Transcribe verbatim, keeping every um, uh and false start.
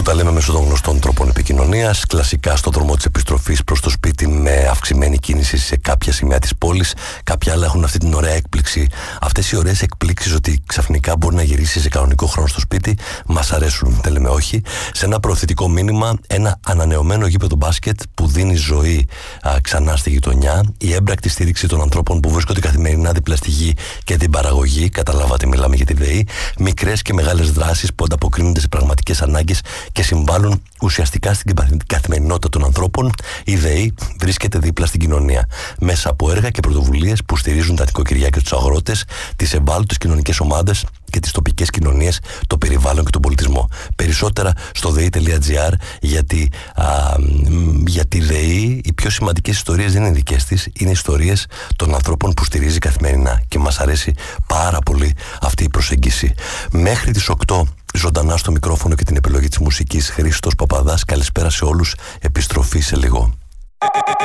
που τα λέμε μέσω των γνωστών τρόπων επικοινωνίας. Κλασικά στον δρόμο της επιστροφής προς το σπίτι με αυξημένη κίνηση σε κάποια σημεία της πόλης. Κάποια άλλα έχουν αυτή την ωραία έκπληξη. Αυτές οι ωραίες εκπλήξεις ότι ξαφνικά μπορεί να γυρίσει σε κανονικό χρόνο στο σπίτι μας αρέσουν, δεν λέμε όχι. Σε ένα προωθητικό μήνυμα, ένα ανανεωμένο γήπεδο μπάσκετ που δίνει ζωή α, ξανά στη γειτονιά. Η έμπρακτη στήριξη των ανθρώπων που βρίσκονται καθημερινά δίπλα στη γη και την παραγωγή. Καταλάβατε, μιλάμε για τη ΔΕΗ. Μικρές και μεγάλες δράσεις που ανταποκρίνονται σε πραγματικές ανάγκες και συμβάλλουν ουσιαστικά στην καθημερινότητα των ανθρώπων. Η ΔΕΗ βρίσκεται δίπλα στην κοινωνία μέσα από έργα και πρωτοβουλίες που στηρίζουν τα νοικοκυριά και τους αγρότες, τις ευάλωτες κοινωνικές ομάδες και τις τοπικές κοινωνίες, το περιβάλλον και τον πολιτισμό. Περισσότερα στο δε ι τελεία τζι άρ, γιατί α, για τη ΔΕΗ οι πιο σημαντικές ιστορίες δεν είναι δικές της, είναι ιστορίες των ανθρώπων που στηρίζει καθημερινά και μας αρέσει πάρα πολύ αυτή η προσέγγιση. Μέχρι τις οκτώ ζωντανά στο μικρόφωνο και την επιλογή της μουσικής, Χρήστος Παπαδάς. Καλησπέρα σε όλους, επιστροφή σε λίγο.